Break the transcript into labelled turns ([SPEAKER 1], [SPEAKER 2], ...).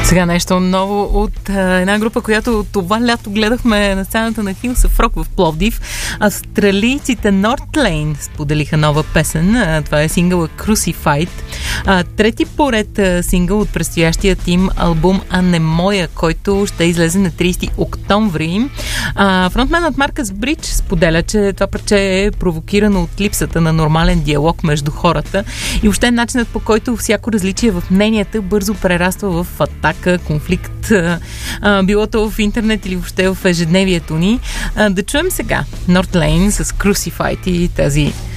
[SPEAKER 1] Сега нещо ново от една група, която това лято гледахме на сцената на Hills of Rock в Пловдив. Австралийците Northlane споделиха нова песен. Това е сингъла Crucified. Трети поред сингъл от предстоящият им албум Анемоя, който ще излезе на 30 октомври. Фронтменът Маркъс Бридж споделя, че това парче е провокирано от липсата на нормален диалог между хората и въобще начинът, по който всяко различие в мненията бързо прераства в атака, конфликт, било то в интернет или въобще в ежедневието ни. Да чуем сега Northlane с Crucified и тази